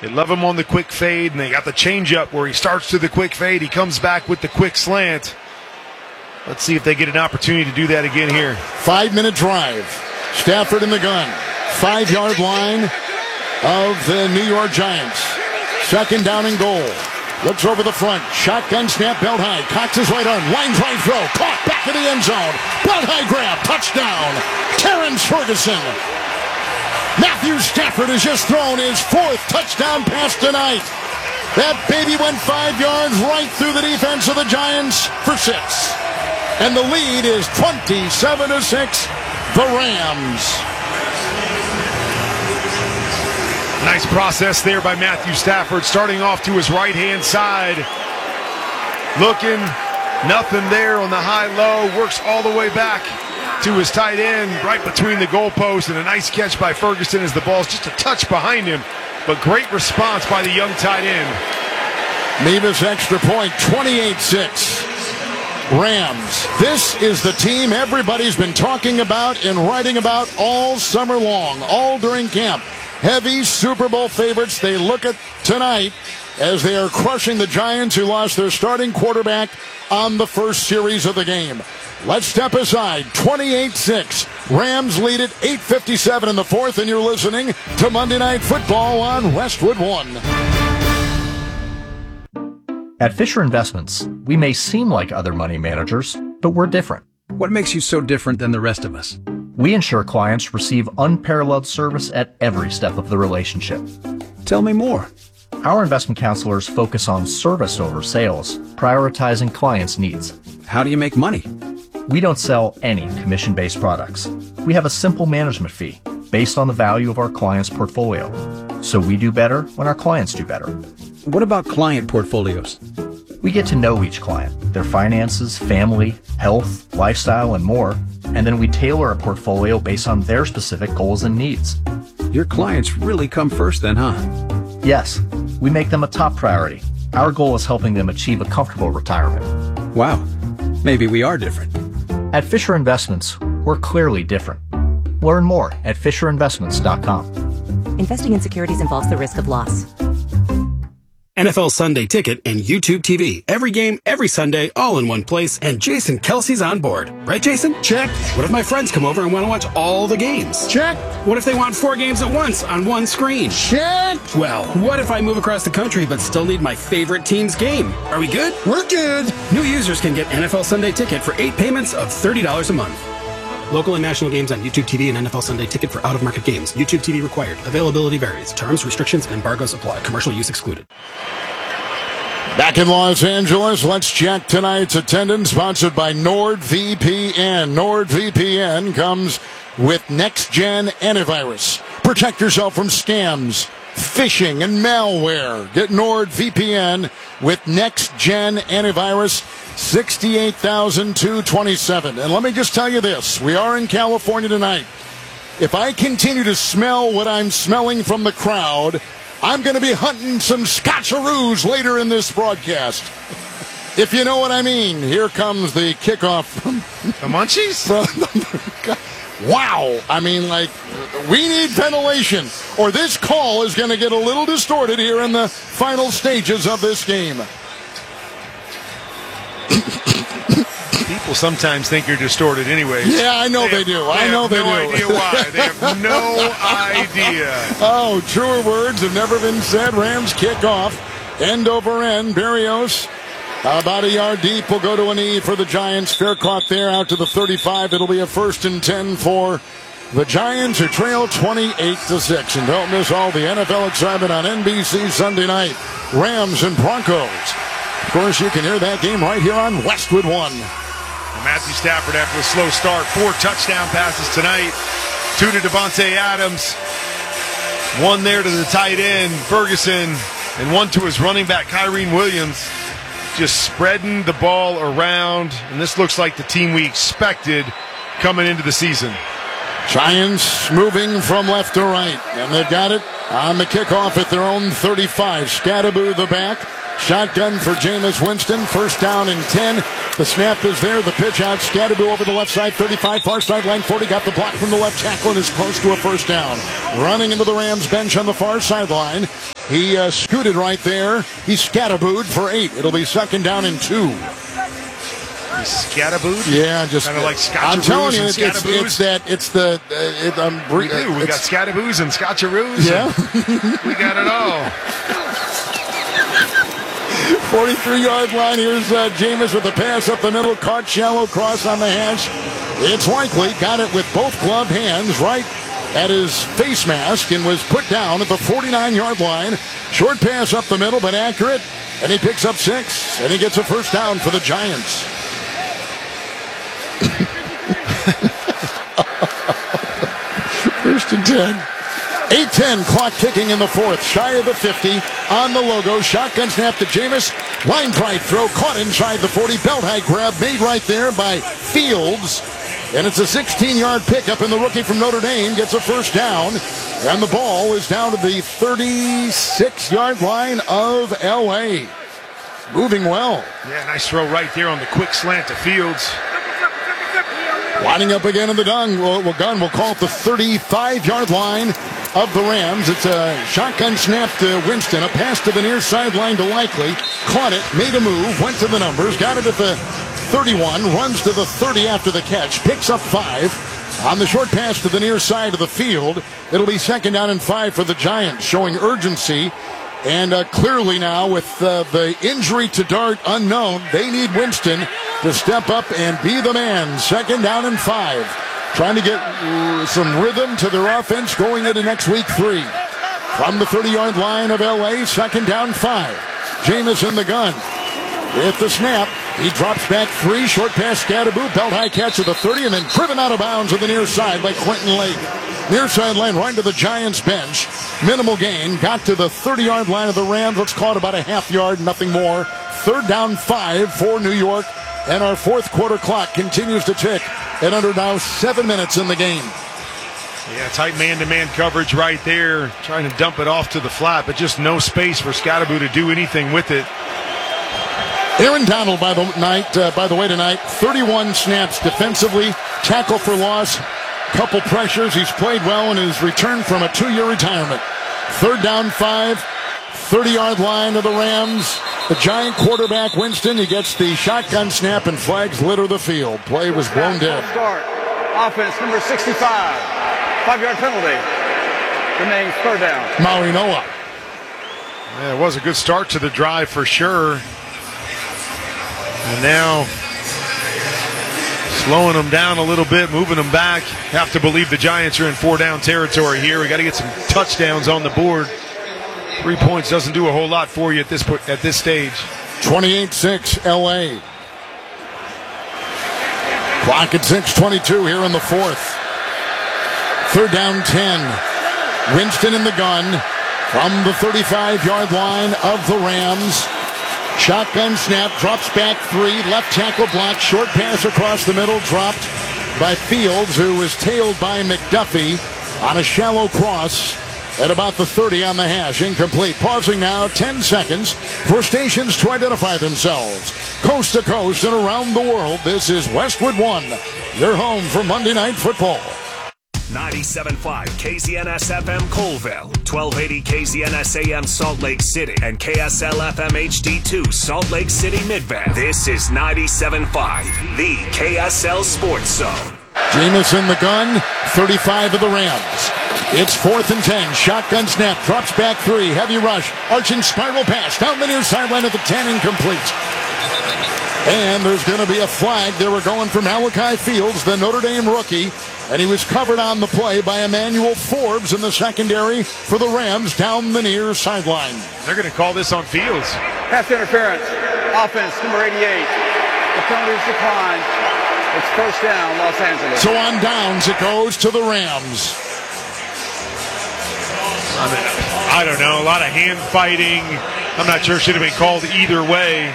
They love him on the quick fade, and they got the changeup where he starts to the quick fade. He comes back with the quick slant. Let's see if they get an opportunity to do that again here. 5-minute drive. Stafford in the gun. 5-yard line of the New York Giants. Second down and goal. Looks over the front. Shotgun snap, belt high. Cox is right on. Lines right throw. Caught back in the end zone. Belt high grab. Touchdown. Terrence Ferguson. Matthew Stafford has just thrown his 4th touchdown pass tonight. That baby went 5 yards right through the defense of the Giants for 6. And the lead is 27-6, the Rams. Nice process there by Matthew Stafford, starting off to his right-hand side. Looking, nothing there on the high-low, works all the way back to his tight end, right between the goalposts, and a nice catch by Ferguson as the ball's just a touch behind him. But great response by the young tight end. Mevis extra point, 28-6. Rams. This is the team everybody's been talking about and writing about all summer long, all during camp. Heavy Super Bowl favorites. They look at tonight as they are crushing the Giants, who lost their starting quarterback on the first series of the game. Let's step aside. 28-6. Rams lead it 8:57 in the 4th, and you're listening to Monday Night Football on Westwood One. At Fisher Investments, we may seem like other money managers, but we're different. What makes you so different than the rest of us? We ensure clients receive unparalleled service at every step of the relationship. Tell me more. Our investment counselors focus on service over sales, prioritizing clients' needs. How do you make money? We don't sell any commission-based products. We have a simple management fee based on the value of our clients' portfolio. So we do better when our clients do better. What about client portfolios? We get to know each client, their finances, family, health, lifestyle, and more, and then we tailor a portfolio based on their specific goals and needs. Your clients really come first then, huh? Yes, we make them a top priority. Our goal is helping them achieve a comfortable retirement. Wow, maybe we are different. At Fisher Investments, we're clearly different. Learn more at FisherInvestments.com. Investing in securities involves the risk of loss. NFL Sunday Ticket and YouTube TV. Every game, every Sunday, all in one place, and Jason Kelsey's on board. Right, Jason? Check. What if my friends come over and want to watch all the games? Check. What if they want 4 games at once on one screen? Check. Well, what if I move across the country but still need my favorite team's game? Are we good? We're good. New users can get NFL Sunday Ticket for 8 payments of $30 a month. Local and national games on YouTube TV and NFL Sunday Ticket for out-of-market games. YouTube TV required. Availability varies. Terms, restrictions, and embargoes apply. Commercial use excluded. Back in Los Angeles, let's check tonight's attendance, sponsored by NordVPN. NordVPN comes with next-gen antivirus. Protect yourself from scams, phishing, and malware. Get NordVPN with next-gen antivirus, $68,227. And let me just tell you this. We are in California tonight. If I continue to smell what I'm smelling from the crowd, I'm going to be hunting some Scotcheroos later in this broadcast. If you know what I mean. Here comes the kickoff from the Munchies? Wow. I mean, like, we need ventilation, or this call is going to get a little distorted here in the final stages of this game. People sometimes think you're distorted anyways. Yeah, I know they do. I know they do. They have no idea why. They have no idea. Oh, truer words have never been said. Rams kick off. End over end. Barrios about a yard deep will go to a knee for the Giants. Fair caught there out to the 35. It'll be a 1st and 10 for the Giants, who trail 28-6. And don't miss all the NFL excitement on NBC Sunday night. Rams and Broncos. Of course, you can hear that game right here on Westwood One. Matthew Stafford, after a slow start, 4 touchdown passes tonight. 2 to Devontae Adams, 1 there to the tight end, Ferguson, and 1 to his running back, Kyrene Williams. Just spreading the ball around, and this looks like the team we expected coming into the season. Giants moving from left to right, and they've got it on the kickoff at their own 35. Scadaboo the back. Shotgun for Jameis Winston. First down and 10. The snap is there. The pitch out. Scatterboo over the left side. 35. Far sideline 40. Got the block from the left tackle and is close to a first down. Running into the Rams bench on the far sideline. He scooted right there. He scatterbooed for 8. It'll be second down and 2. Scatterbooed? Yeah, just kind of like scotcheroos. I'm telling you, and we got scatterboos and scotcheroos. Yeah, we got it all. 43-yard line. Here's Jameis with the pass up the middle, caught shallow cross on the hash. It's Likely got it with both gloved hands right at his face mask and was put down at the 49-yard line. Short pass up the middle, but accurate, and he picks up 6, and he gets a first down for the Giants. First and 10. 8:10 clock ticking in the fourth. Shy of the 50 on the logo. Shotgun snap to Jameis. Line drive throw caught inside the 40. Belt high grab made right there by Fields. And it's a 16-yard pickup, and the rookie from Notre Dame gets a first down. And the ball is down to the 36-yard line of L.A. Moving well. Yeah, nice throw right there on the quick slant to Fields. Lining up again in the gun. We'll call it the 35-yard line of the Rams. It's a shotgun snap to Winston. A pass to the near sideline to Likely. Caught it, made a move, went to the numbers, got it at the 31, runs to the 30 after the catch, picks up 5. On the short pass to the near side of the field, it'll be second down and 5 for the Giants, showing urgency. And clearly now, with the injury to Dart unknown, they need Winston to step up and be the man. Second down and 5. Trying to get some rhythm to their offense going into next week 3. From the 30-yard line of L.A., second down 5. Jameis in the gun. With the snap, he drops back 3. Short pass, Scatterboo. Belt high catch at the 30, and then driven out of bounds on the near side by Quentin Lake. Near sideline right to the Giants bench. Minimal gain. Got to the 30-yard line of the Rams. Let's call it about a half yard, nothing more. Third down 5 for New York. And our fourth quarter clock continues to tick at under now 7 minutes in the game. Yeah, tight man-to-man coverage right there. Trying to dump it off to the flat, but just no space for Scatterboo to do anything with it. Aaron Donald, by the way, tonight, 31 snaps defensively, tackle for loss, couple pressures. He's played well in his return from a 2-year retirement. Third down 5, 30-yard line of the Rams. The Giant quarterback, Winston, he gets the shotgun snap and flags litter the field. Play was blown dead. Start. Offense number 65. 5-yard penalty. Remains third down. Maui Noah. Yeah, it was a good start to the drive for sure. And now slowing them down a little bit, moving them back. Have to believe the Giants are in 4-down territory here. We got to get some touchdowns on the board. 3 points doesn't do a whole lot for you at this stage. 28-6 L.A. Clock at 6:22 here in the fourth. Third down 10. Winston in the gun from the 35-yard line of the Rams. Shotgun snap, drops back 3, left tackle block, short pass across the middle, dropped by Fields, who was tailed by McDuffie on a shallow cross at about the 30 on the hash. Incomplete. Pausing now, 10 seconds for stations to identify themselves. Coast to coast and around the world, this is Westwood One, your home for Monday Night Football. 97.5 KZNS FM Colville, 1280 KZNS AM Salt Lake City, and KSL FM HD2 Salt Lake City Midvale. This is 97.5, the KSL Sports Zone. Jameis in the gun, 35 of the Rams. It's 4th and 10. Shotgun snap, drops back 3. Heavy rush, arching spiral pass down the near sideline at the 10, incomplete. And there's going to be a flag. They were going for Malachi Fields, the Notre Dame rookie, and he was covered on the play by Emmanuel Forbes in the secondary for the Rams down the near sideline. They're going to call this on Fields. Pass interference. Offense number 88. The penalties declined. It's first down, Los Angeles. So on downs, it goes to the Rams. I don't know. A lot of hand fighting. I'm not sure it should have been called either way.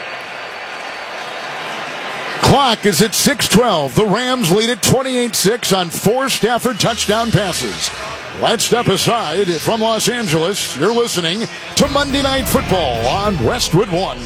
Clock is at 6:12. The Rams lead it 28-6 on 4 Stafford touchdown passes. Let's step aside from Los Angeles. You're listening to Monday Night Football on Westwood One.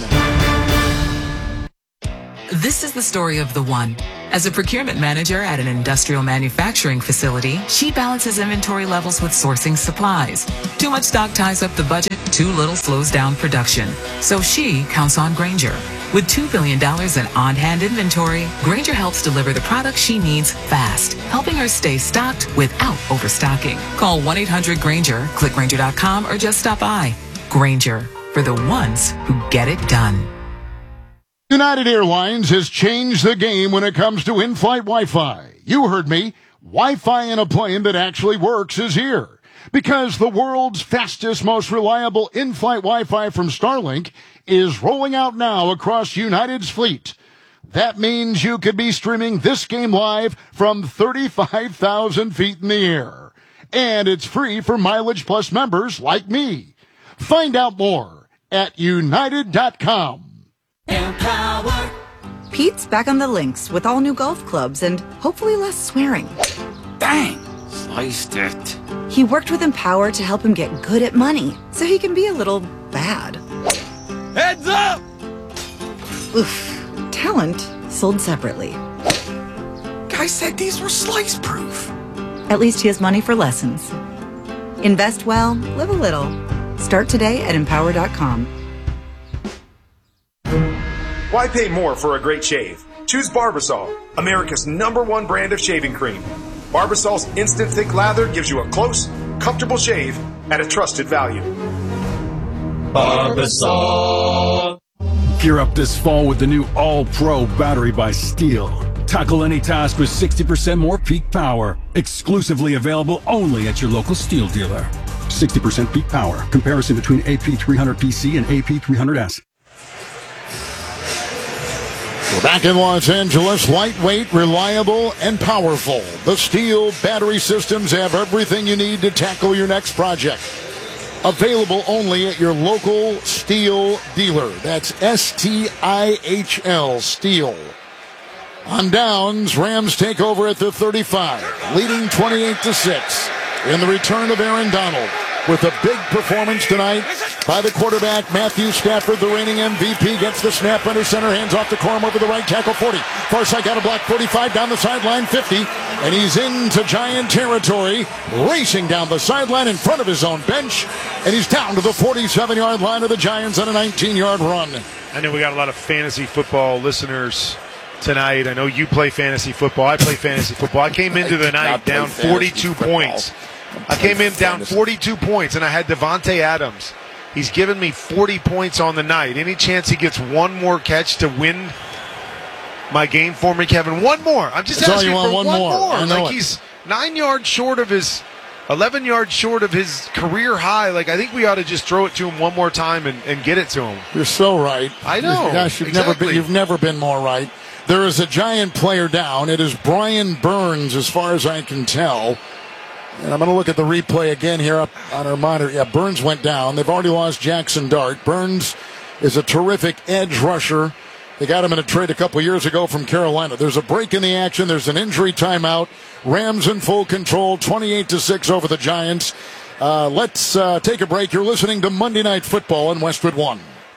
This is the story of the One. As a procurement manager at an industrial manufacturing facility, she balances inventory levels with sourcing supplies. Too much stock ties up the budget, too little slows down production. So she counts on Grainger. With $2 billion in on-hand inventory, Grainger helps deliver the products she needs fast, helping her stay stocked without overstocking. Call 1-800-GRAINGER, click Grainger.com, or just stop by. Grainger, for the ones who get it done. United Airlines has changed the game when it comes to in-flight Wi-Fi. You heard me. Wi-Fi in a plane that actually works is here. Because the world's fastest, most reliable in-flight Wi-Fi from Starlink is rolling out now across United's fleet. That means you could be streaming this game live from 35,000 feet in the air. And it's free for Mileage Plus members like me. Find out more at United.com. Empower. Pete's back on the links with all new golf clubs and hopefully less swearing. Dang, sliced it. He worked with Empower to help him get good at money so he can be a little bad. Heads up! Oof. Talent sold separately. Guy said these were slice proof. At least he has money for lessons. Invest well, live a little. Start today at Empower.com. Why pay more for a great shave? Choose Barbasol, America's #1 brand of shaving cream. Barbasol's instant thick lather gives you a close, comfortable shave at a trusted value. Barbasol. Gear up this fall with the new All-Pro battery by Steel. Tackle any task with 60% more peak power. Exclusively available only at your local Steel dealer. 60% peak power. Comparison between AP300PC and AP300S. We're back in Los Angeles. Lightweight, reliable, and powerful. The Steel battery systems have everything you need to tackle your next project. Available only at your local Steel dealer. That's S-T-I-H-L, Steel. On downs, Rams take over at the 35, leading 28-6 in the return of Aaron Donald. With a big performance tonight by the quarterback, Matthew Stafford, the reigning MVP, gets the snap under center, hands off to Corum over the right tackle, 40. Far side got a block, 45, down the sideline, 50. And he's into Giant territory, racing down the sideline in front of his own bench. And he's down to the 47-yard line of the Giants on a 19-yard run. I know we got a lot of fantasy football listeners tonight. I know you play fantasy football. I play fantasy football. I came into the night down 42 points. I came in down 42 points, and I had Devontae Adams. He's given me 40 points on the night. Any chance he gets one more catch to win my game for me, Kevin? One more. I'm just asking for one more. Like he's 9 yards short of his, 11 yards short of his career high. Like, I think we ought to just throw it to him one more time and get it to him. You're so right. I know. Gosh, you've never been more right. There is a Giant player down. It is Brian Burns, as far as I can tell. And I'm going to look at the replay again here up on our monitor. Yeah, Burns went down. They've already lost Jackson Dart. Burns is a terrific edge rusher. They got him in a trade a couple years ago from Carolina. There's a break in the action. There's an injury timeout. Rams in full control, 28-6 over the Giants. Let's take a break. You're listening to Monday Night Football on Westwood One.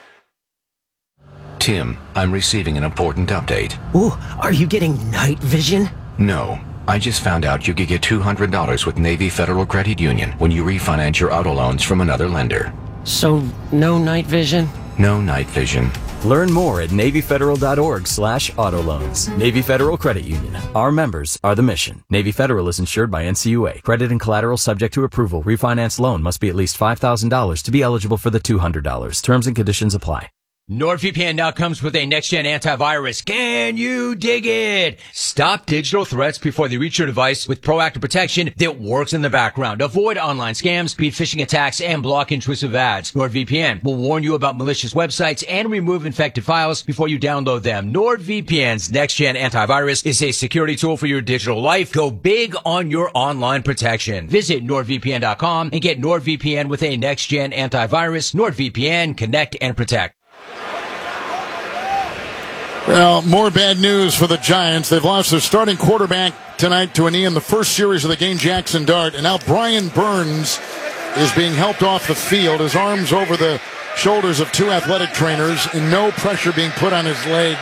Tim, I'm receiving an important update. Ooh, are you getting night vision? No. I just found out you could get $200 with Navy Federal Credit Union when you refinance your auto loans from another lender. So, no night vision? No night vision. Learn more at NavyFederal.org/auto loans. Navy Federal Credit Union. Our members are the mission. Navy Federal is insured by NCUA. Credit and collateral subject to approval. Refinance loan must be at least $5,000 to be eligible for the $200. Terms and conditions apply. NordVPN now comes with a next-gen antivirus. Can you dig it? Stop digital threats before they reach your device with proactive protection that works in the background. Avoid online scams, speed phishing attacks, and block intrusive ads. NordVPN will warn you about malicious websites and remove infected files before you download them. NordVPN's next-gen antivirus is a security tool for your digital life. Go big on your online protection. Visit NordVPN.com and get NordVPN with a next-gen antivirus. NordVPN, connect and protect. Well, more bad news for the Giants. They've lost their starting quarterback tonight to a knee in the first series of the game, Jackson Dart. And now Brian Burns is being helped off the field. His arms over the shoulders of two athletic trainers and no pressure being put on his leg.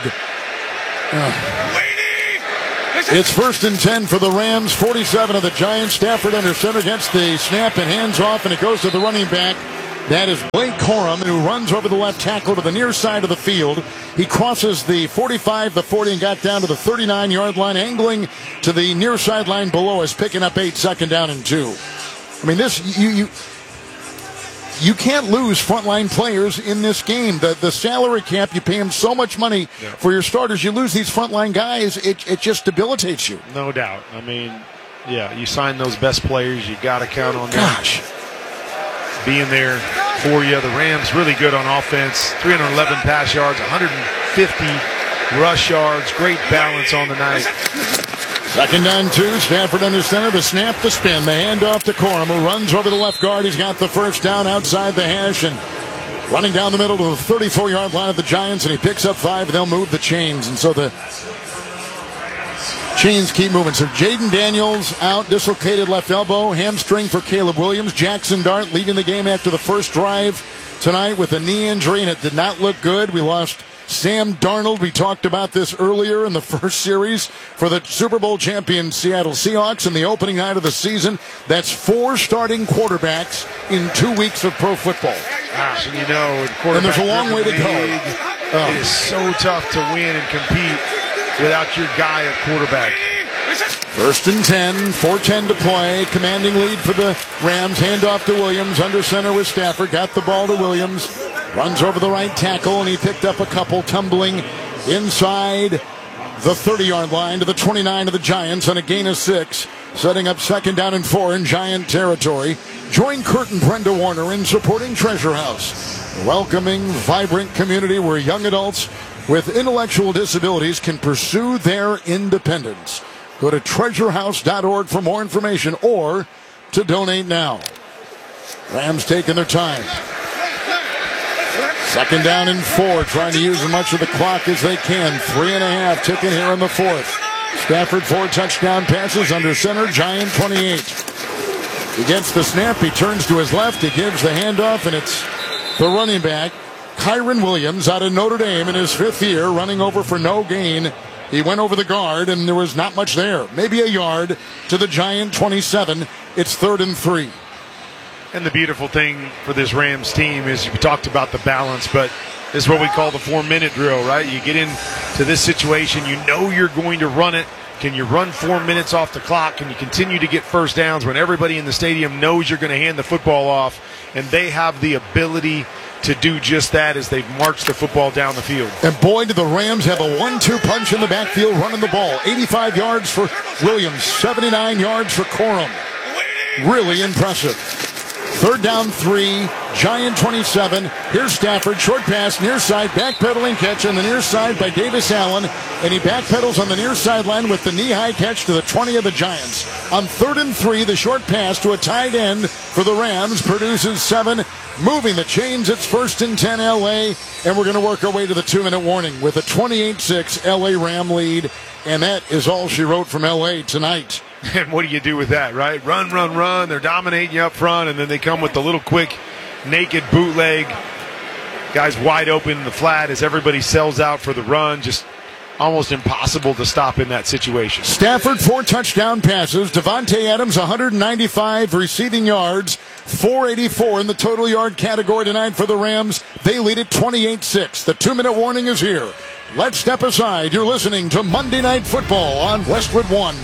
It's 1st and 10 for the Rams, 47 of the Giants. Stafford under center gets the snap and hands off, and it goes to the running back. That is Blake Corum, who runs over the left tackle to the near side of the field. He crosses the 45, the 40, and got down to the 39-yard line, angling to the near sideline below us, picking up 8, 2nd down and 2. I mean, this you can't lose frontline players in this game. The salary cap, you pay them so much money for your starters. You lose these frontline guys, it just debilitates you. No doubt. I mean, yeah, you sign those best players, you got to count on them being there for you. The Rams really good on offense. 311 pass yards, 150 rush yards. Great balance on the night. 2nd down 2. Stafford under center. The snap, the spin. The handoff to Corum, who runs over the left guard. He's got the first down outside the hash and running down the middle to the 34-yard line of the Giants, and he picks up 5, and they'll move the chains. And so the chains keep moving. So Jaden Daniels out, dislocated left elbow, hamstring for Caleb Williams. Jackson Dart leaving the game after the first drive tonight with a knee injury, and it did not look good. We lost Sam Darnold. We talked about this earlier in the first series for the Super Bowl champion Seattle Seahawks in the opening night of the season. That's 4 starting quarterbacks in 2 weeks of pro football. Gosh, and you know, and there's a long way to go. It is so tough to win and compete without your guy at quarterback. 1st and 10, 4:10 to play. Commanding lead for the Rams. Handoff to Williams. Under center with Stafford. Got the ball to Williams. Runs over the right tackle, and he picked up a couple, tumbling inside the 30-yard line to the 29 of the Giants on a gain of 6, setting up 2nd down and 4 in Giant territory. Join Kurt and Brenda Warner in supporting Treasure House, a welcoming, vibrant community where young adults with intellectual disabilities can pursue their independence. Go to treasurehouse.org for more information or to donate now. Rams taking their time. 2nd down and 4, trying to use as much of the clock as they can. 3.5 ticking here in the 4th. Stafford 4 touchdown passes under center, Giant 28. He gets the snap, he turns to his left, he gives the handoff, and it's the running back, Kyron Williams, out of Notre Dame in his 5th year, running over for no gain. He went over the guard, and there was not much there. Maybe a yard to the Giant 27. It's 3rd and 3. And the beautiful thing for this Rams team is, we talked about the balance, but this is what we call the 4-minute drill, right? You get into this situation, you know you're going to run it. Can you run 4 minutes off the clock? Can you continue to get first downs when everybody in the stadium knows you're going to hand the football off? And they have the ability to do just that as they march the football down the field. And boy, do the Rams have a 1-2 punch in the backfield running the ball. 85 yards for Williams, 79 yards for Corum. Really impressive. 3rd down 3, Giant 27. Here's Stafford, short pass, near side, backpedaling catch on the near side by Davis Allen, and he backpedals on the near sideline with the knee-high catch to the 20 of the Giants. On 3rd and 3, the short pass to a tight end for the Rams produces 7, moving the chains. It's 1st and 10 L.A., and we're going to work our way to the 2-minute warning with a 28-6 L.A. Ram lead, and that is all she wrote from L.A. tonight. And what do you do with that, right? Run, run, run. They're dominating you up front, and then they come with the little quick, naked bootleg. Guys wide open in the flat as everybody sells out for the run. Just almost impossible to stop in that situation. Stafford, 4 touchdown passes. Devontae Adams, 195 receiving yards. 484 in the total yard category tonight for the Rams. They lead it 28-6. The 2-minute warning is here. Let's step aside. You're listening to Monday Night Football on Westwood One.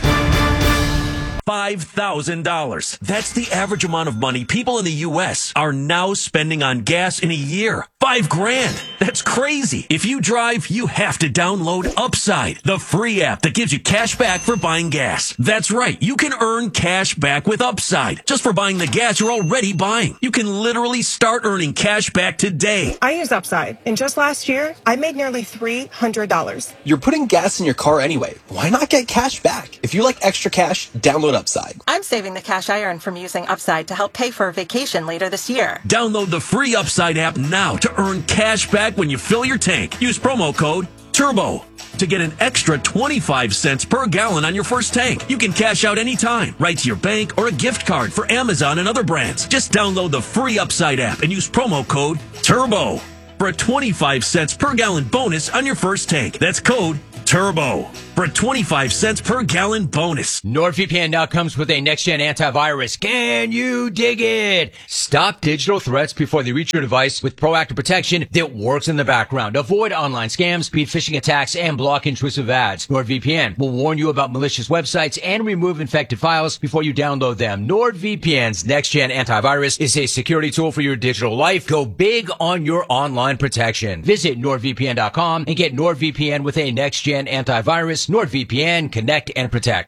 $5,000. That's the average amount of money people in the U.S. are now spending on gas in a year. $5,000. That's crazy. If you drive, you have to download Upside, the free app that gives you cash back for buying gas. That's right. You can earn cash back with Upside just for buying the gas you're already buying. You can literally start earning cash back today. I use Upside, and just last year, I made nearly $300. You're putting gas in your car anyway. Why not get cash back? If you like extra cash, download Upside. I'm saving the cash I earn from using Upside to help pay for a vacation later this year. Download the free Upside app now to earn cash back when you fill your tank. Use promo code Turbo, to get an extra 25 cents per gallon on your first tank. You can cash out anytime, right to your bank or a gift card for Amazon and other brands. Just download the free Upside app and use promo code TURBO for a 25 cents per gallon bonus on your first tank. That's code TURBO for a 25 cents per gallon bonus. NordVPN now comes with a next-gen antivirus. Can you dig it? Stop digital threats before they reach your device with proactive protection that works in the background. Avoid online scams, speed phishing attacks, and block intrusive ads. NordVPN will warn you about malicious websites and remove infected files before you download them. NordVPN's next-gen antivirus is a security tool for your digital life. Go big on your online protection. Visit NordVPN.com and get NordVPN with a next-gen antivirus. NordVPN, connect and protect.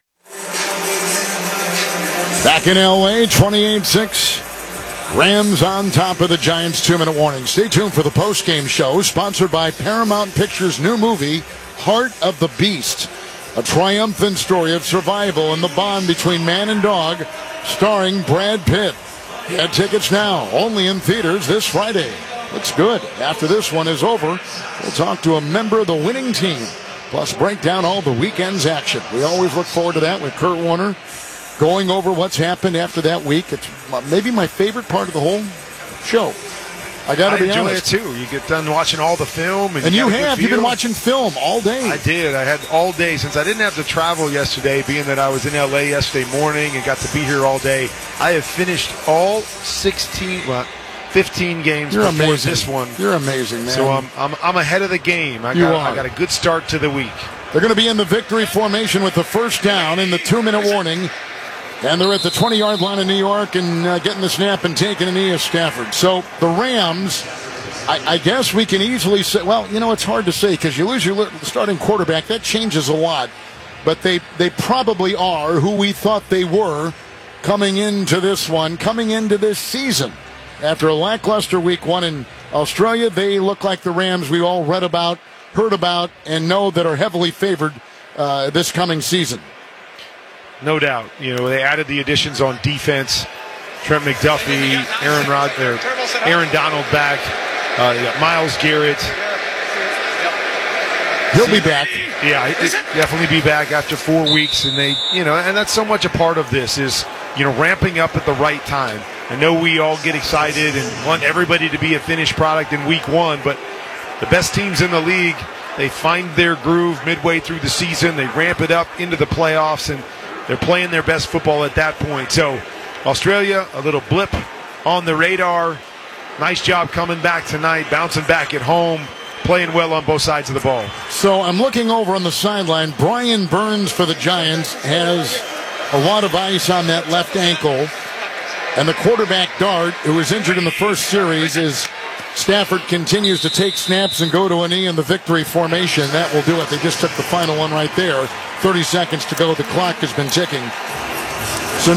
Back in L.A., 28-6. Rams on top of the Giants. 2-minute warning. Stay tuned for the post-game show, sponsored by Paramount Pictures' new movie, Heart of the Beast, a triumphant story of survival and the bond between man and dog, starring Brad Pitt. Get tickets now, only in theaters this Friday. Looks good. After this one is over, we'll talk to a member of the winning team, plus break down all the weekend's action. We always look forward to that with Kurt Warner going over what's happened after that week. It's maybe my favorite part of the whole show. I got to be honest. I enjoy it too. You get done watching all the film. And you have. You've been watching film all day. I did. I had all day since I didn't have to travel yesterday, being that I was in L.A. yesterday morning and got to be here all day. I have finished all 15 games You're before amazing. this one. You're amazing, man. So I'm ahead of the game. I got a good start to the week. They're going to be in the victory formation with the first down in the 2-minute warning. And they're at the 20-yard line in New York and getting the snap and taking a knee of Stafford. So the Rams, I guess we can easily say, well, you know, it's hard to say because you lose your starting quarterback. That changes a lot. But they probably are who we thought they were coming into this season. After a lackluster week one in Australia, they look like the Rams we all read about, heard about, and know that are heavily favored this coming season. No doubt. You know, they added the additions on defense. Trent McDuffie, Aaron Donald back. You got Myles Garrett. He'll be back. Yeah, he'll definitely be back after 4 weeks. And and that's so much a part of this is, ramping up at the right time. I know we all get excited and want everybody to be a finished product in week one, but the best teams in the league, they find their groove midway through the season. They ramp it up into the playoffs, and they're playing their best football at that point. So Australia, a little blip on the radar. Nice job coming back tonight, bouncing back at home, playing well on both sides of the ball. So I'm looking over on the sideline. Brian Burns for the Giants has a lot of ice on that left ankle. And the quarterback, Dart, who was injured in the first series, is Stafford continues to take snaps and go to a knee in the victory formation. That will do it. They just took the final one right there. 30 seconds to go. The clock has been ticking. So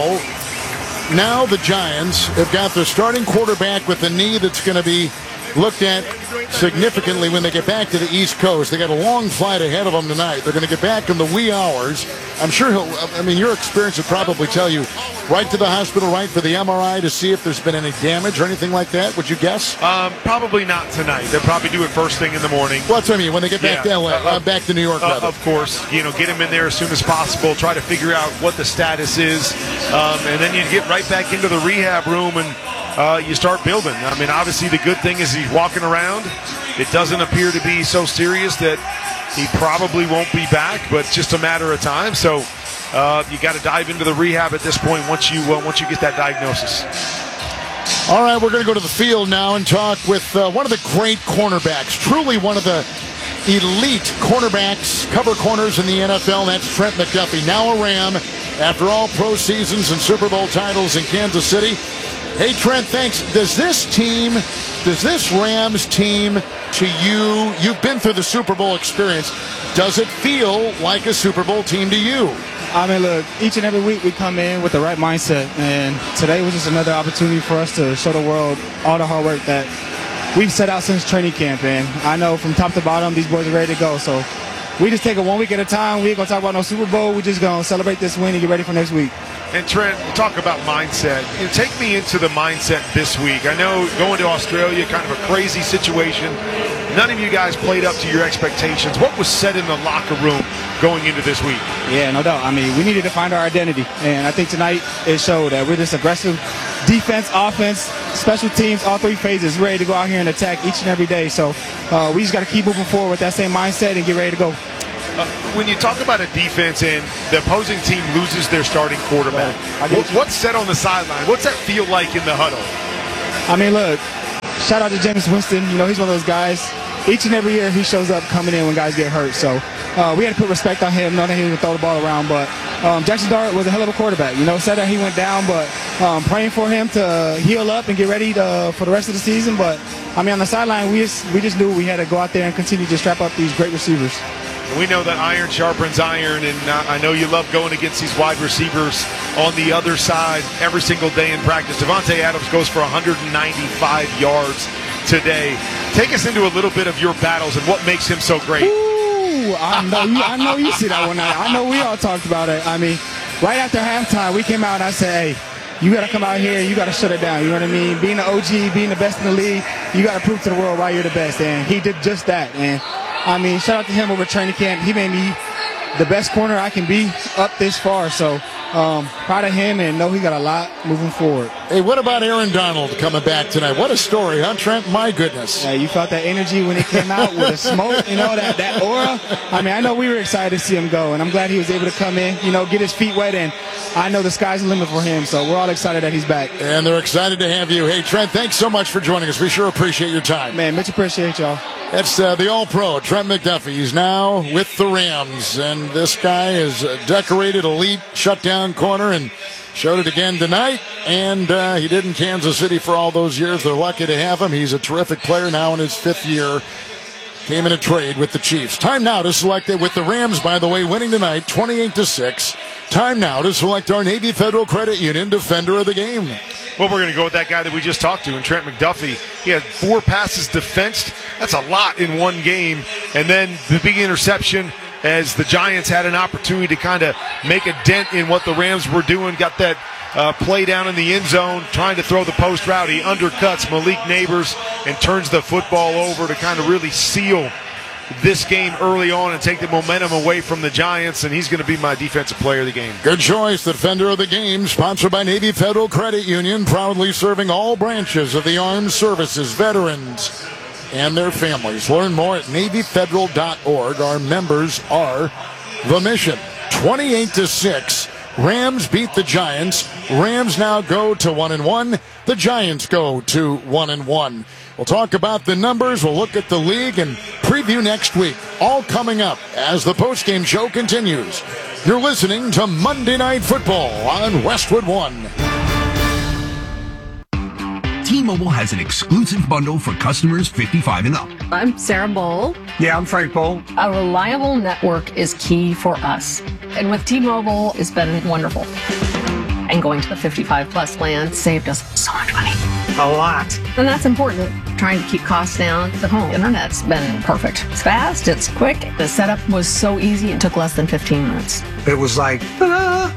now the Giants have got their starting quarterback with a knee that's going to be looked at significantly when they get back to the East Coast. They got a long flight ahead of them tonight. They're going to get back in the wee hours. I'm sure your experience would probably tell you right to the hospital, right for the MRI to see if there's been any damage or anything like that. Would you guess? Probably not tonight. They'll probably do it first thing in the morning. Well, that's what I mean. When they get back to LA, back to New York. Of course, get him in there as soon as possible. Try to figure out what the status is, and then you get right back into the rehab room and you start building. I mean, obviously the good thing is he's walking around. It doesn't appear to be so serious that he probably won't be back, but it's just a matter of time. So you got to dive into the rehab at this point once you get that diagnosis. All right, we're going to go to the field now and talk with one of the great cornerbacks, truly one of the elite cornerbacks, cover corners in the NFL, and that's Trent McDuffie. Now a Ram after all pro seasons and Super Bowl titles in Kansas City. Hey, Trent, thanks. Does this Rams team to you, you've been through the Super Bowl experience, does it feel like a Super Bowl team to you? I mean, look, each and every week we come in with the right mindset, and today was just another opportunity for us to show the world all the hard work that we've set out since training camp, and I know from top to bottom these boys are ready to go, so we just take it 1 week at a time. We ain't going to talk about no Super Bowl. We're just going to celebrate this win and get ready for next week. And Trent, talk about mindset. Take me into the mindset this week. I know going to Australia, kind of a crazy situation. none of you guys played up to your expectations. What was said in the locker room going into this week? Yeah, no doubt. I mean, we needed to find our identity, and I think tonight it showed that we're just aggressive defense, offense, special teams, all three phases, ready to go out here and attack each and every day. So we just got to keep moving forward with that same mindset and get ready to go. When you talk about a defense and the opposing team loses their starting quarterback, what's said on the sideline? What's that feel like in the huddle? I mean, look, shout out to Jameis Winston. You know, he's one of those guys. Each and every year he shows up coming in when guys get hurt. So we had to put respect on him, not that he would throw the ball around. But Jackson Dart was a hell of a quarterback. You know, said that he went down, but praying for him to heal up and get ready for the rest of the season. But, I mean, on the sideline, we just knew we had to go out there and continue to strap up these great receivers. We know that iron sharpens iron, and I know you love going against these wide receivers on the other side every single day in practice. Davante Adams goes for 195 yards today. Take us into a little bit of your battles and what makes him so great. Ooh, I know you see that one. I know we all talked about it. I mean, right after halftime, we came out and I said, hey, you got to come out here and you got to shut it down. You know what I mean? Being the OG, being the best in the league, you got to prove to the world why you're the best. And he did just that. And I mean, shout out to him over training camp. He made me the best corner I can be up this far. So proud of him and know he got a lot moving forward. Hey, what about Aaron Donald coming back tonight? What a story, huh, Trent? My goodness. Yeah, you felt that energy when he came out with the smoke, you know, that aura. I mean, I know we were excited to see him go, and I'm glad he was able to come in, you know, get his feet wet, and I know the sky's the limit for him, so we're all excited that he's back. And they're excited to have you. Hey, Trent, thanks so much for joining us. We sure appreciate your time. Man, much appreciate y'all. That's the All-Pro, Trent McDuffie. He's now with the Rams, and this guy is a decorated elite shutdown corner and showed it again tonight, and he did in Kansas City for all those years. They're lucky to have him. He's a terrific player now in his 5th year. Came in a trade with the Chiefs. Time now to select it with the Rams, by the way, winning tonight 28-6. Time now to select our Navy Federal Credit Union Defender of the Game. Well, we're going to go with that guy that we just talked to, and Trent McDuffie. He had 4 passes defensed. That's a lot in one game. And then the big interception as the Giants had an opportunity to kind of make a dent in what the Rams were doing. Got that play down in the end zone, trying to throw the post route. He undercuts Malik Neighbors and turns the football over to kind of really seal this game early on and take the momentum away from the Giants, and he's going to be my defensive player of the game. Good choice. The Defender of the Game, sponsored by Navy Federal Credit Union, proudly serving all branches of the armed services, veterans, and their families. Learn more at NavyFederal.org. Our members are the mission. 28-6. Rams beat the Giants. Rams now go to 1-1. The Giants go to 1-1. We'll talk about the numbers. We'll look at the league and preview next week. All coming up as the postgame show continues. You're listening to Monday Night Football on Westwood One. T-Mobile has an exclusive bundle for customers 55 and up. I'm Sarah Bowl. Yeah, I'm Frank Bowl. A reliable network is key for us. And with T-Mobile, it's been wonderful. And going to the 55 plus plan saved us so much money. A lot. And that's important. Trying to keep costs down. The home internet's been perfect. It's fast, it's quick. The setup was so easy, it took less than 15 minutes. It was like, ta-da!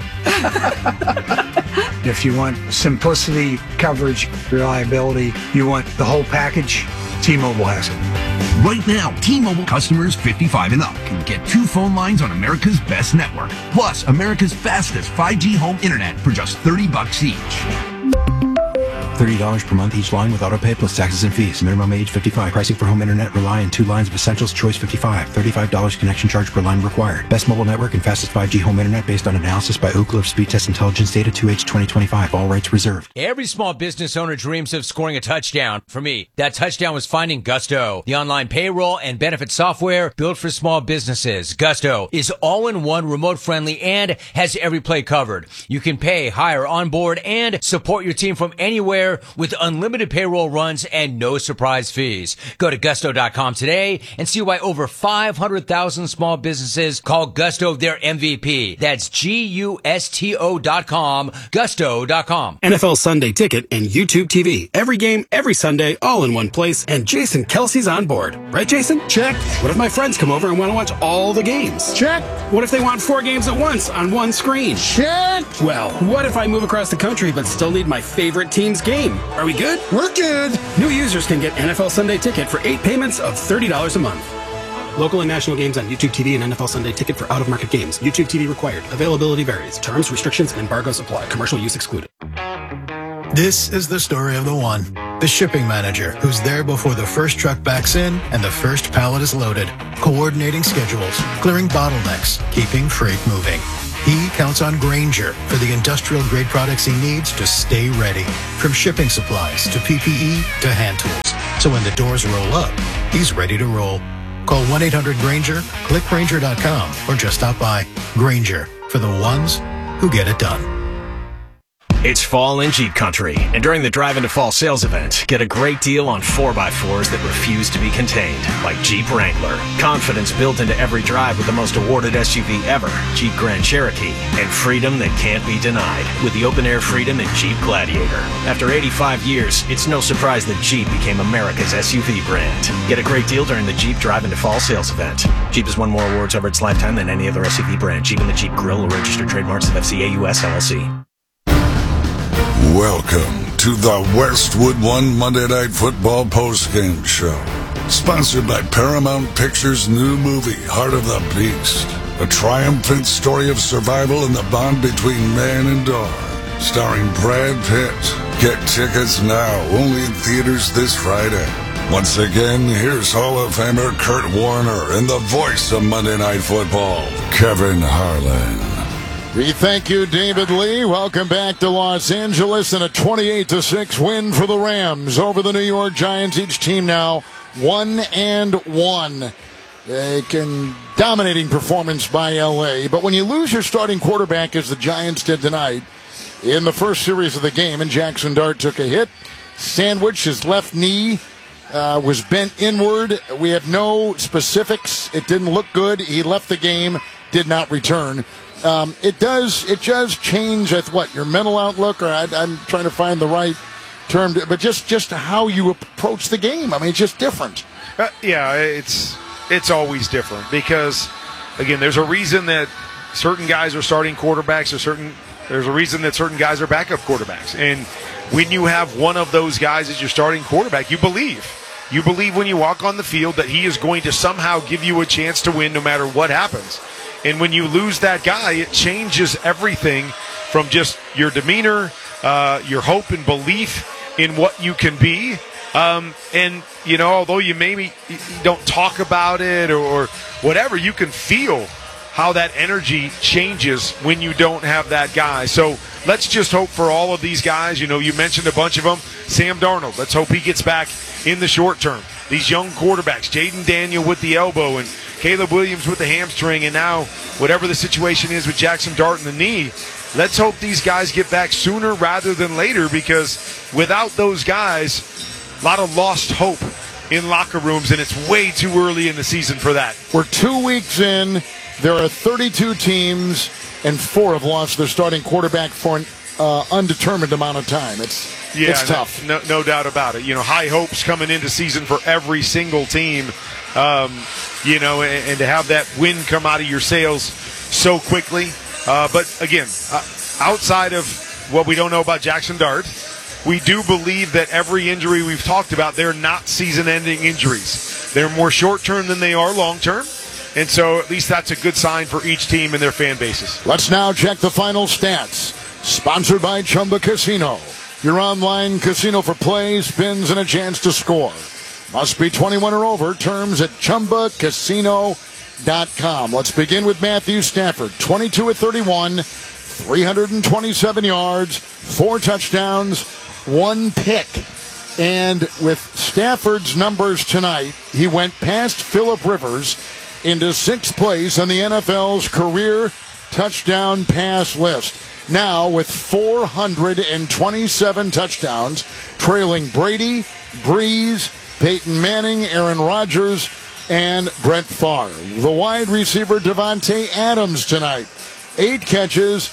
If you want simplicity, coverage, reliability, you want the whole package, T-Mobile has it. Right now, T-Mobile customers 55 and up can get 2 phone lines on America's best network, plus America's fastest 5G home internet for just $30 each. $30 per month each line with autopay plus taxes and fees. Minimum age 55. Pricing for home internet rely on 2 lines of essentials. Choice 55. $35 connection charge per line required. Best mobile network and fastest 5G home internet based on analysis by Ookla of Speed Test Intelligence data 2H 2025. All rights reserved. Every small business owner dreams of scoring a touchdown. For me, that touchdown was finding Gusto, the online payroll and benefit software built for small businesses. Gusto is all-in-one, remote-friendly, and has every play covered. You can pay, hire, onboard, and support your team from anywhere with unlimited payroll runs and no surprise fees. Go to gusto.com today and see why over 500,000 small businesses call Gusto their MVP. That's GUSTO.com, gusto.com. NFL Sunday Ticket and YouTube TV. Every game, every Sunday, all in one place, and Jason Kelsey's on board. Right, Jason? Check. What if my friends come over and want to watch all the games? Check. What if they want 4 games at once on one screen? Check. Well, what if I move across the country but still need my favorite team's game game. Are we good? We're good. New users can get NFL Sunday Ticket for 8 payments of $30 a month. Local and national games on YouTube TV and NFL Sunday Ticket for out-of-market games. YouTube TV required. Availability varies. Terms, restrictions, and embargoes apply. Commercial use excluded. This is the story of the one, the shipping manager, who's there before the first truck backs in and the first pallet is loaded, coordinating schedules, clearing bottlenecks, keeping freight moving. He counts on Grainger for the industrial-grade products he needs to stay ready, from shipping supplies to PPE to hand tools. So when the doors roll up, he's ready to roll. Call 1-800-GRAINGER, click Grainger.com, or just stop by. Grainger, for the ones who get it done. It's fall in Jeep Country, and during the Drive into Fall sales event, get a great deal on 4x4s that refuse to be contained, like Jeep Wrangler. Confidence built into every drive with the most awarded SUV ever, Jeep Grand Cherokee, and freedom that can't be denied with the open-air freedom in Jeep Gladiator. After 85 years, it's no surprise that Jeep became America's SUV brand. Get a great deal during the Jeep Drive into Fall sales event. Jeep has won more awards over its lifetime than any other SUV brand. Jeep and the Jeep Grill are registered trademarks of FCA US LLC. Welcome to the Westwood One Monday Night Football postgame show. Sponsored by Paramount Pictures' new movie, Heart of the Beast. A triumphant story of survival and the bond between man and dog. Starring Brad Pitt. Get tickets now, only in theaters this Friday. Once again, here's Hall of Famer Kurt Warner and the voice of Monday Night Football, Kevin Harlan. We thank you, David Lee. Welcome back to Los Angeles and a 28-6 win for the Rams over the New York Giants. Each team now 1-1. Dominating performance by L.A. But when you lose your starting quarterback, as the Giants did tonight, in the first series of the game, and Jackson Dart took a hit, sandwich, his left knee was bent inward. We have no specifics. It didn't look good. He left the game, did not return. It does change your mental outlook, or I'm trying to find the right term, but just how you approach the game. I mean, it's just different. It's always different because, again, there's a reason that certain guys are starting quarterbacks, there's a reason that certain guys are backup quarterbacks. And when you have one of those guys as your starting quarterback, you believe. You believe when you walk on the field that he is going to somehow give you a chance to win no matter what happens. And when you lose that guy, it changes everything from just your demeanor, your hope and belief in what you can be. And, although you maybe don't talk about it or whatever, you can feel how that energy changes when you don't have that guy. So let's just hope for all of these guys. You mentioned a bunch of them. Sam Darnold, let's hope he gets back in the short term. These young quarterbacks, Jaden Daniel with the elbow and Caleb Williams with the hamstring, and now whatever the situation is with Jackson Dart in the knee, let's hope these guys get back sooner rather than later, because without those guys, a lot of lost hope in locker rooms, and it's way too early in the season for that. We're 2 weeks in. There are 32 teams, and 4 have lost their starting quarterback for an undetermined amount of time. It's tough. No doubt about it. High hopes coming into season for every single team. And to have that win come out of your sails so quickly. But again, outside of what we don't know about Jackson Dart, we do believe that every injury we've talked about, they're not season-ending injuries. They're more short-term than they are long-term. And so at least that's a good sign for each team and their fan bases. Let's now check the final stats. Sponsored by Chumba Casino. Your online casino for plays, spins, and a chance to score. Must be 21 or over. Terms at ChumbaCasino.com. Let's begin with Matthew Stafford. 22 of 31, 327 yards, 4 touchdowns, 1 pick. And with Stafford's numbers tonight, he went past Phillip Rivers into 6th place on the NFL's career touchdown pass list. Now with 427 touchdowns, trailing Brady, Breeze, Peyton Manning, Aaron Rodgers, and Brett Favre. The wide receiver Devontae Adams tonight. 8 catches,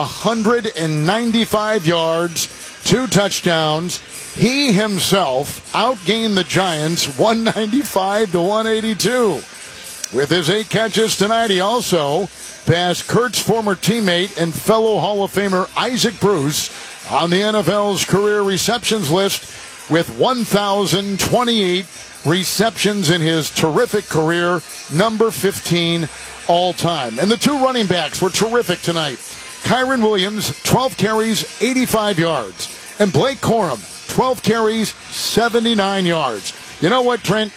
195 yards, 2 touchdowns. He himself outgained the Giants 195-182. With his 8 catches tonight, he also passed Kurt's former teammate and fellow Hall of Famer Isaac Bruce on the NFL's career receptions list with 1,028 receptions in his terrific career, number 15 all-time. And the two running backs were terrific tonight. Kyron Williams, 12 carries, 85 yards. And Blake Corum, 12 carries, 79 yards. You know what, Trent?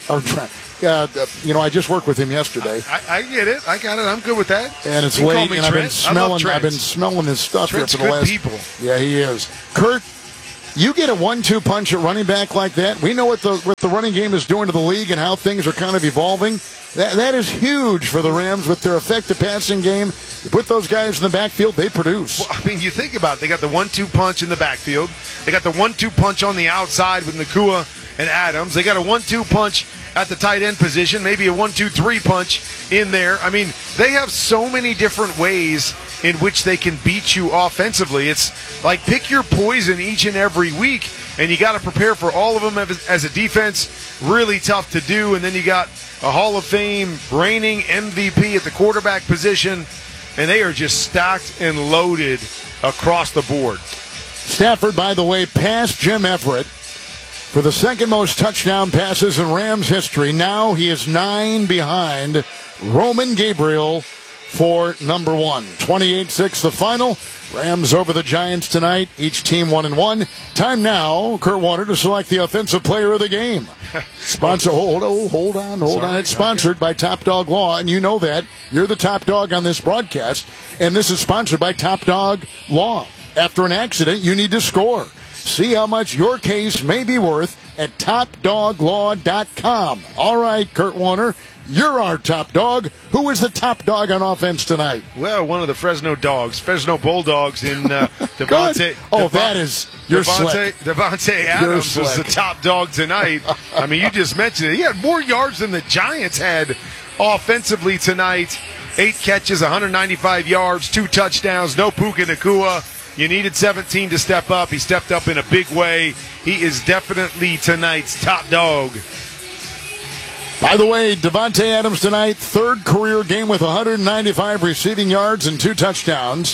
I just worked with him yesterday. I get it. I got it. I'm good with that. And it's late, and I've been smelling his stuff Trent's here for the last. people. Yeah, he is. Kurt, you get a 1-2 punch at running back like that. We know what the running game is doing to the league and how things are kind of evolving. That is huge for the Rams with their effective passing game. You put those guys in the backfield, they produce. Well, I mean, you think about it. They got the 1-2 punch in the backfield. They got the 1-2 punch on the outside with Nacua and Adams. They got a 1-2 punch at the tight end position, maybe a 1-2-3 punch in there. I mean, they have so many different ways in which they can beat you offensively. It's like pick your poison each and every week, and you got to prepare for all of them as a defense. Really tough to do. And then you got a Hall of Fame reigning MVP at the quarterback position, and they are just stacked and loaded across the board. Stafford, by the way, passed Jim Everett for the second most touchdown passes in Rams history. Now he is 9 behind Roman Gabriel for number 1. 28-6 the final. Rams over the Giants tonight. Each team 1-1. Time now, Kurt Warner, to select the offensive player of the game. Sponsor, hold on. It's sponsored by Top Dog Law, and you know that. You're the top dog on this broadcast, and this is sponsored by Top Dog Law. After an accident, you need to score. See how much your case may be worth at TopDogLaw.com. All right, Kurt Warner, you're our top dog. Who is the top dog on offense tonight? Well, one of the Fresno Bulldogs in Devontae. That is your slick. Devontae Adams was the top dog tonight. I mean, you just mentioned it. He had more yards than the Giants had offensively tonight. 8 catches, 195 yards, 2 touchdowns, no Puka Nacua. You needed 17 to step up. He stepped up in a big way. He is definitely tonight's top dog. By the way, Devontae Adams tonight, 3rd career game with 195 receiving yards and 2 touchdowns.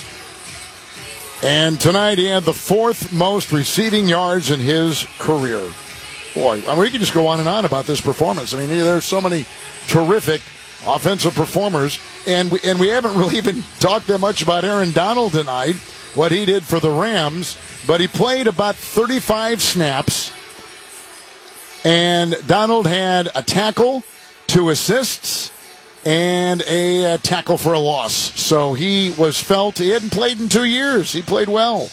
And tonight he had the 4th most receiving yards in his career. Boy, I mean, we can just go on and on about this performance. I mean, there's so many terrific offensive performers. And we haven't really even talked that much about Aaron Donald tonight, what he did for the Rams. But he played about 35 snaps. And Donald had a tackle, 2 assists, and a tackle for a loss. So he was felt. He hadn't played in 2 years. He played well.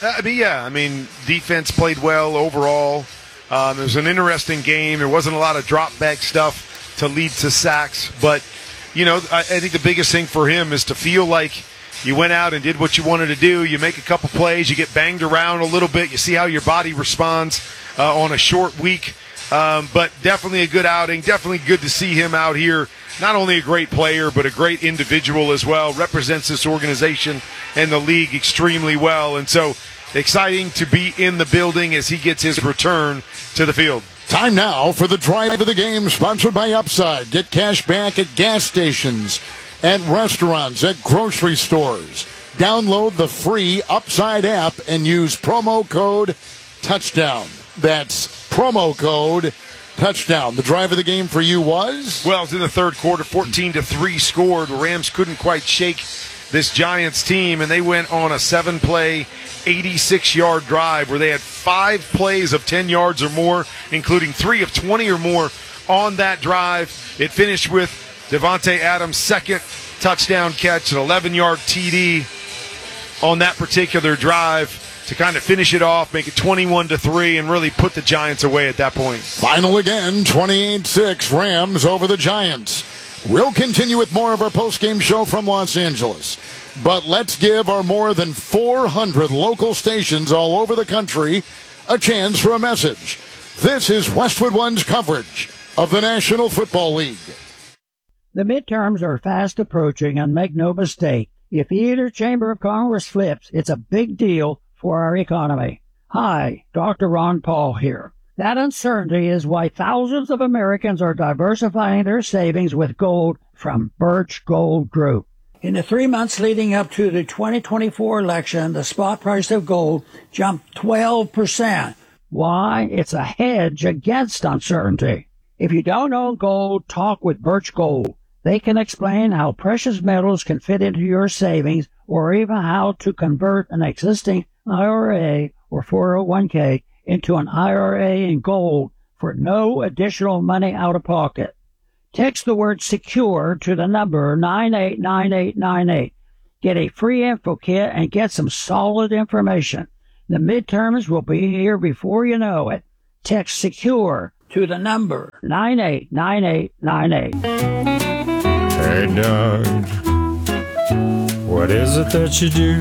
Defense played well overall. It was an interesting game. There wasn't a lot of drop-back stuff to lead to sacks. But, I think the biggest thing for him is to feel like you went out and did what you wanted to do. You make a couple plays. You get banged around a little bit. You see how your body responds on a short week. But definitely a good outing. Definitely good to see him out here. Not only a great player, but a great individual as well. Represents this organization and the league extremely well. And so exciting to be in the building as he gets his return to the field. Time now for the drive of the game, sponsored by Upside. Get cash back at gas stations, at restaurants, at grocery stores. Download the free Upside app and use promo code TOUCHDOWN. That's promo code touchdown. The drive of the game for you was? Well, it was in the 3rd quarter, 14-3 scored. The Rams couldn't quite shake this Giants team, and they went on a 7-play, 86-yard drive where they had 5 plays of 10 yards or more, including 3 of 20 or more on that drive. It finished with Devontae Adams' 2nd touchdown catch, an 11-yard TD on that particular drive to kind of finish it off, make it 21-3, and really put the Giants away at that point. Final again, 28-6, Rams over the Giants. We'll continue with more of our post-game show from Los Angeles. But let's give our more than 400 local stations all over the country a chance for a message. This is Westwood One's coverage of the National Football League. The midterms are fast approaching, and make no mistake, if either chamber of Congress flips, it's a big deal for our economy. Hi, Dr. Ron Paul here. That uncertainty is why thousands of Americans are diversifying their savings with gold from Birch Gold Group. In the 3 months leading up to the 2024 election, the spot price of gold jumped 12%. Why? It's a hedge against uncertainty. If you don't own gold, talk with Birch Gold. They can explain how precious metals can fit into your savings or even how to convert an existing IRA or 401k into an IRA in gold for no additional money out of pocket. Text the word SECURE to the number 989898. Get a free info kit and get some solid information. The midterms will be here before you know it. Text SECURE to the number 989898. Hey, Doug, what is it that you do?